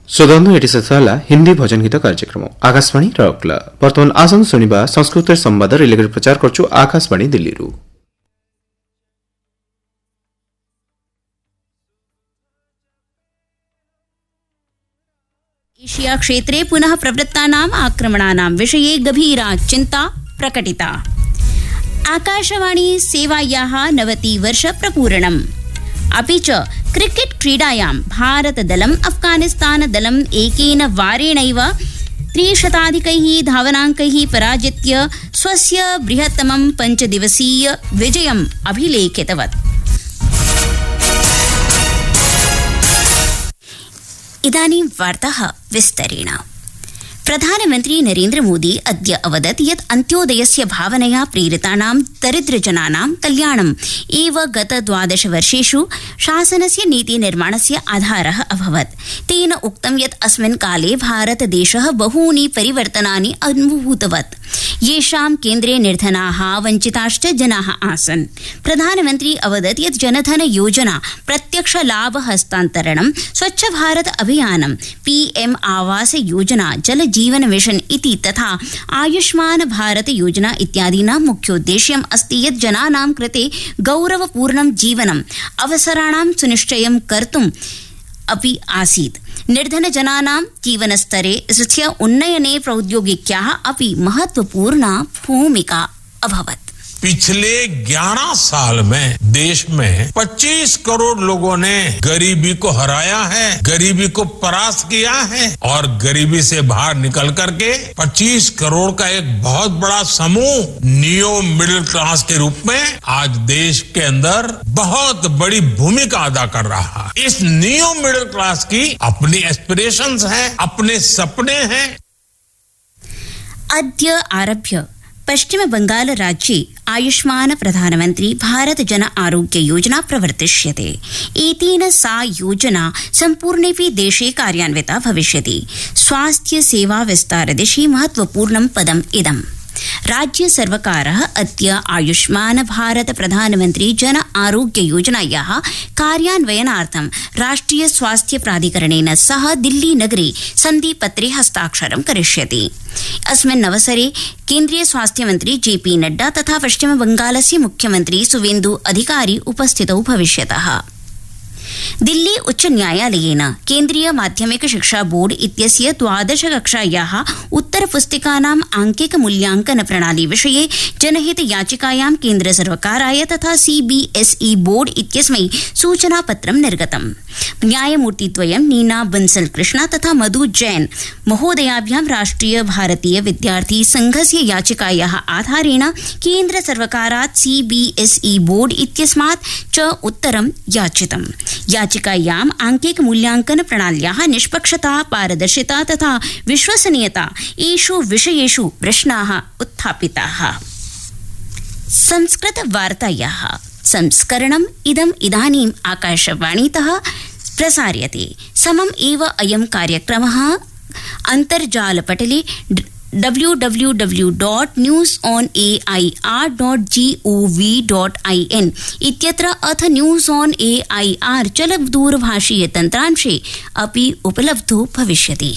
श्रोताबन्धु eighty सला हिन्दी भजन गीत कार्यक्रम आकाशवाणी रौकला वर्तमान आसन शुनिबा संस्कृत संवाद रिलेटेड प्रचार गर्छु आकाशवाणी दिल्लीरु। एशिया क्षेत्रे पुनः प्रवृत्तानाम् आक्रमणानां विषये गभीरा चिन्ता प्रकटिता। आकाशवाणी सेवायाः 90 वर्ष प्रपूरणम्। अपि च क्रिकेट क्रीडायां भारतदलम् अफगानिस्तानदलम् एकेन वारेणैव 300 धावनाङ्कैः पराजित्य स्वस्य बृहत्तमं 5 दिवसीय विजयम् अभिलेखितवत्। इदानीं वार्ताः विस्तरेण। प्रधानमन्त्री नरेन्द्र मोदी अद्य अवदत् यत् अन्त्योदयस्य भावनया प्रेरितानां दरिद्रजनानां कल्याणम् एव गत 12 वर्षेषु शासनस्य नीतिनिर्माणस्य आधारः अभवत्। तेन उक्तं यत् अस्मिन् काले भारतदेशः बहूनि परिवर्तनानि अनुभूतवत्, येषां केन्द्रे निर्धनाः वञ्चिताश्च जनाः आसन्। प्रधानमन्त्री अवदत् यत् जनधन योजना, प्रत्यक्ष लाभ हस्तान्तरणं, स्वच्छ भारत अभियानं, पीएम आवास योजना, जल जीवन मिशन इति तथा आयुष्मान भारत योजना इत्यादीनां मुख्योद्देश्यम् अस्ति यत् जनानां कृते गौरवपूर्णं जीवनम् अवसराणां सुनिश्चयं कर्तुम् अपि आसीत्। निर्धनजनानां जीवनस्तरस्य उन्नयने प्रौद्योगिक्याः अपि महत्वपूर्णा भूमिका अभवत्। पिछले 11 साल में देश में 25 करोड़ लोगों ने गरीबी को हराया है, गरीबी को परास्त किया है और गरीबी से बाहर निकल करके 25 करोड़ का एक बहुत बड़ा समूह नियो मिडिल क्लास के रूप में आज देश के अंदर बहुत बड़ी भूमिका अदा कर रहा है। इस नियो मिडिल क्लास की अपनी एस्पिरेशंस हैं, अपने सपने हैं। अद्य आरभ्य पश्चिम बंगाल राज्ये आयुष्मान प्रधानमन्त्री भारत जन आरोग्य योजना प्रवर्तिष्यते। एतेन सा योजना सम्पूर्णेऽपि देशे कार्यान्विता भविष्यति। स्वास्थ्य सेवा विस्तारदिशि महत्वपूर्णं पदम् इदम्। राज्य सर्वकारः अद्य आयुष्मान भारत प्रधानमन्त्री जन आरोग्य योजनायाः कार्यान्वयनार्थं राष्ट्रिय स्वास्थ्य प्राधिकरणेन सह दिल्ली नगरे सन्धिपत्रे हस्ताक्षरं करिष्यति। अस्मिन् अवसरे केन्द्रीय स्वास्थ्य मन्त्री जेपी नड्डा तथा पश्चिम बंगालस्य मुख्यमन्त्री सुवेन्दु अधिकारी उपस्थितौ भविष्यतः। दिल्ली उच्च न्यायालयेन केन्द्रीय माध्यमिक शिक्षा बोर्ड इत्यस्य 12 कक्षायाः उत्तरपुस्तिकानाम् आंकिक मूल्यांकन प्रणाली विषये जनहित याचिकायां केन्द्र सर्वकाराय तथा सीबीएसई बोर्ड इत्यस्मै सूचनापत्रं निर्गतम्। न्यायमूर्तिद्वयं नीना बंसल कृष्णा तथा मधु जैन महोदयाभ्यां राष्ट्रिय भारतीय विद्यार्थी संघस्य याचिकायाः आधारेण केन्द्र सर्वकारात् सीबीएसई बोर्ड इत्यस्मात् च उत्तरं याचितम्। याचिकायाम् आंकिक मूल्यांकन प्रणाल्याः निष्पक्षता, पारदर्शिता तथा विश्वसनीयता एषु विषयेषु प्रश्नाः उत्थापिताः। संस्कृत वार्तायाः संस्करणम् इदानीम् आकाशवाणीतः प्रसार्यते। समम् एव अयं कार्यक्रमः अन्तर्जालपटले www.newsonair.gov.in इत्यत्र अथ न्यूज़ ऑन एआईआर चलदूरभाषीय तन्त्रांशे अपि उपलब्धो भविष्यति।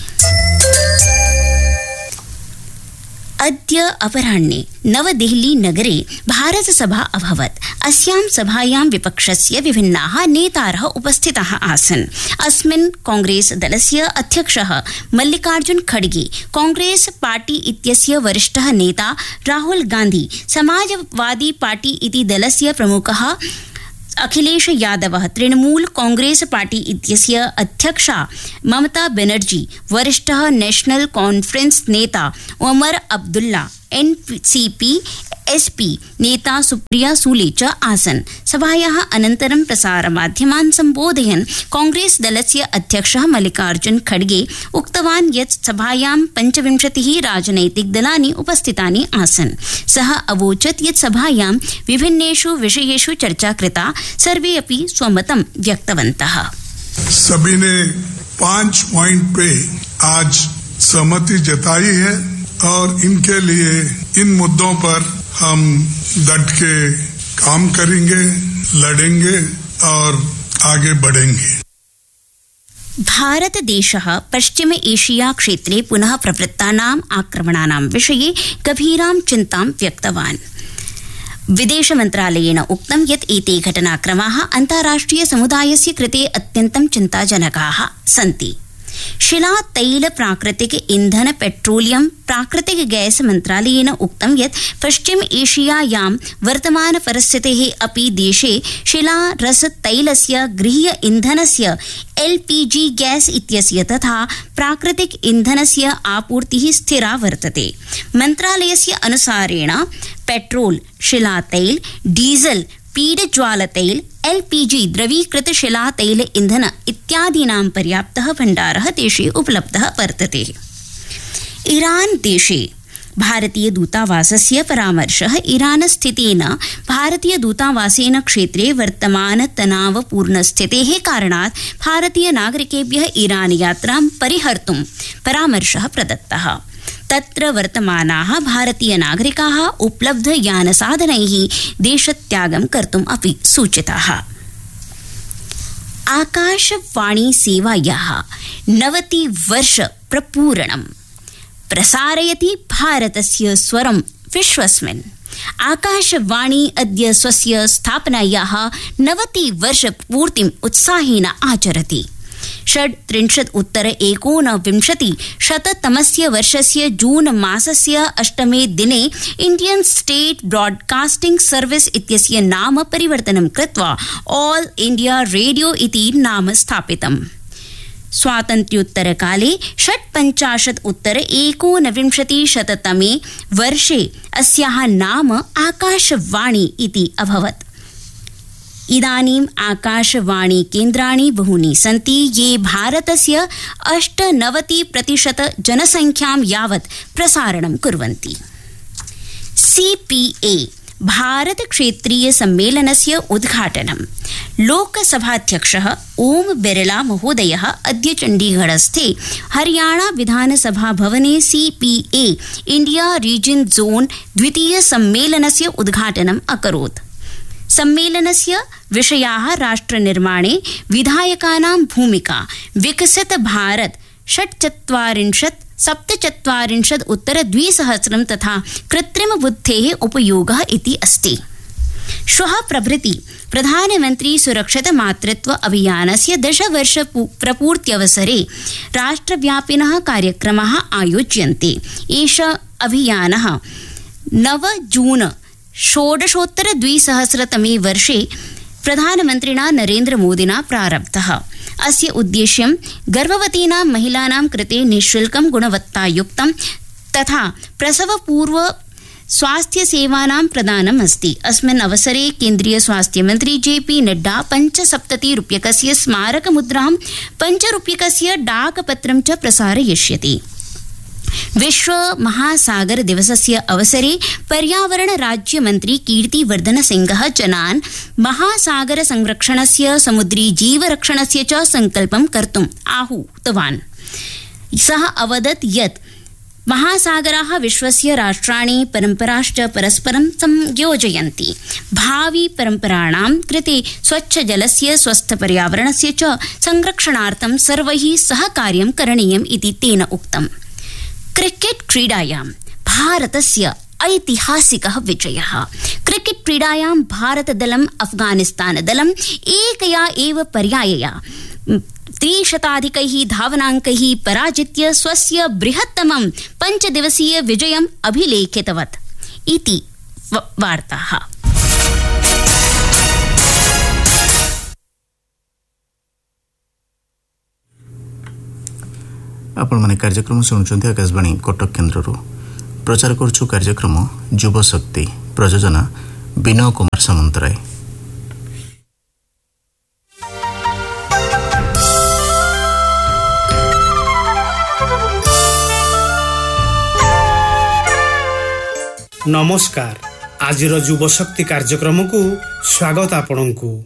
अद्य अपराह्णे नवदेहली नगरे भारत सभा अभवत्। अस्यां सभायां विपक्षस्य विभिन्नाः नेतारः उपस्थिताः आसन्। अस्मिन् कांग्रेस दलस्य अध्यक्षः मल्लिकार्जुन खड़गे, कांग्रेस पार्टी इत्यस्य वरिष्ठः नेता राहुल गांधी, समाजवादी पार्टी इति दलस्य प्रमुखः अखिलेश यादवः, तृणमूल कांग्रेस पार्टी इत्यस्य अध्यक्षा ममता बनर्जी, वरिष्ठः नेशनल कॉन्फ्रेंस नेता उमर अब्दुल्ला, एनसीपी एसपी नेता सुप्रिया सूले च आसन्। सभायाः अनन्तरं प्रसारमाध्यमान् सम्बोधयन् कांग्रेस दलस्य अध्यक्षः मल्लिकार्जुन खड़गे उक्तवान् यत् सभायां 25 राजनैतिकदलानि उपस्थितानि आसन्। सः अवोचत् यत् सभायां विभिन्नेषु विषयेषु चर्चा कृता, सर्वे अपि स्वमतं व्यक्तवन्तः। सभी ने 5 पॉइंट पे आज सहमति जताई है और इनके लिए इन मुद्दों पर हम डट के काम करेंगे, लड़ेंगे और आगे बढ़ेंगे। भारतदेशः पश्चिम एशिया क्षेत्रे पुनः प्रवृत्तानाम् आक्रमणानां विषये गभीरां चिन्तां व्यक्तवान्। विदेश मन्त्रालयेन उक्तं यत् एते घटनाक्रमाः अन्ताराष्ट्रिय समुदायस्य कृते अत्यन्तं चिन्ताजनकाः सन्ति। शिला तैल प्राकृतिक ईंधन पेट्रोलियम प्राकृतिक गैस मन्त्रालयेन उक्तं यत् पश्चिम एशियायां वर्तमान परिस्थितेः अपि देशे शिला रस तैलस्य गृहीय ईंधनस्य LPG गैस इत्यस्य तथा प्राकृतिक ईंधनस्य आपूर्तिः स्थिरा वर्तते। मन्त्रालयस्य अनुसारेण पेट्रोल, शिला तैल, डीजल, पीडज्वाल तैल, LPG द्रवीकृत शिला तैल ईंधन इत्यादीनां पर्याप्तः भण्डारः देशे उपलब्धः वर्तते। ईरान देशे भारतीय दूतावासस्य परामर्शः ईरान स्थितेन भारतीय दूतावासेन क्षेत्रे वर्तमान तनावपूर्ण स्थितेः कारणात् भारतीय नागरिकेभ्यः ईरान यात्रां परिहर्तुं परामर्शः प्रदत्तः। तत्र वर्तमानाः भारतीय नागरिकाः उपलब्ध यानसाधनैः देशत्यागं कर्तुम् अपि सूचिताः। आकाशवाणी सेवायाः 90 वर्ष प्रपूरणम् प्रसारयति भारतस्य स्वरं विश्वस्मिन्। आकाशवाणी अद्य स्वस्य स्थापनायाः 90 वर्ष पूर्तिम् उत्साहेन आचरति। 1939 वर्षस्य जून मासस्य 8 दिने इंडियन स्टेट ब्रॉडकास्टिंग सर्विस इत्यस्य नाम परिवर्तनं कृत्वा ऑल इंडिया रेडियो इति नाम स्थापितम्। स्वातन्त्र्योत्तरकाले 1959 वर्षे अस्याः नाम आकाशवाणी इति अभवत्। इदानीम् आकाशवाणी केन्द्राणि बहूनि सन्ति ये भारतस्य 98% जनसंख्यां यावत् प्रसारणं कुर्वन्ति। CPA भारत क्षेत्रीय सम्मेलनस्य उद्घाटनं लोकसभाध्यक्षः ओम बिरला महोदयः अद्य चण्डीगढस्थे हरियाणा विधानसभा भवने CPA इंडिया रीजन जोन द्वितीय सम्मेलनस्य उद्घाटनम् अकरोत्। सम्मेलनस्य विषयाः राष्ट्रनिर्माणे विधायकानां भूमिका, विकसित भारत 47-2000 तथा कृत्रिम बुद्धेः उपयोगः इति अस्ति। श्वः प्रभृति प्रधानमन्त्री सुरक्षित मातृत्व अभियानस्य 10 वर्ष प्रपूर्त्यवसरे राष्ट्रव्यापिनः कार्यक्रमाः आयोज्यन्ते। एषः अभियानः 9 जून 2016 वर्षे प्रधानमन्त्रिणा नरेन्द्र मोदिना प्रारब्धः। अस्य उद्देश्यं गर्भवतीनां महिलानां कृते निःशुल्कं गुणवत्तायुक्तं तथा प्रसवपूर्व स्वास्थ्य सेवानां प्रदानम् अस्ति। अस्मिन् अवसरे केन्द्रीय स्वास्थ्य मन्त्री JP नड्डा 75 रूप्यकस्य स्मारक मुद्रां, 5 रूप्यकस्य डाकपत्रं च प्रसारयिष्यति। विश्व महासागर दिवसस्य अवसरे पर्यावरण राज्य मन्त्री कीर्तिवर्धन सिंहः जनान् महासागर संरक्षणस्य, समुद्री जीवरक्षणस्य च संकल्पं कर्तुम् आहूतवान्। सः अवदत् यत् महासागराः विश्वस्य राष्ट्राणि परम्पराश्च परस्परं संयोजयन्ति। भावी परम्पराणां कृते स्वच्छ जलस्य, स्वस्थ पर्यावरणस्य च संरक्षणार्थं सर्वैः सहकार्यं करणीयम् इति तेन उक्तम्। क्रिकेट क्रीडायां भारतस्य ऐतिहासिकः विजयः। क्रिकेट क्रीडायां भारतदलम् अफगानिस्तानदलम् एकया एव पर्यायया 300 धावनाङ्कैः पराजित्य स्वस्य बृहत्तमं 5 दिवसीय विजयम् अभिलेखितवत् इति वार्ताः। आपण माने कार्यक्रम शुणुचंती आकाशवाणी कटक केन्द्ररू। प्रचार करूछु कार्यक्रम युव शक्ति। प्रयोजना विनय कुमार सामंतराय। नमस्कार। आजिर युव शक्ति कार्यक्रम को स्वागत आपणकु।